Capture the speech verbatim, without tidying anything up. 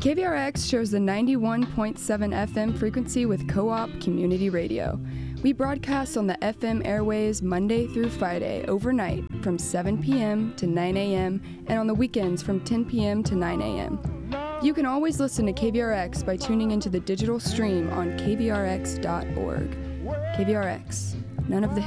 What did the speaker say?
K V R X shares the ninety-one point seven F M frequency with Co-op Community Radio. We broadcast on the F M airways Monday through Friday overnight from seven p.m. to nine a.m. and on the weekends from ten p.m. to nine a.m. You can always listen to K V R X by tuning into the digital stream on k v r x dot org. K V R X, none of the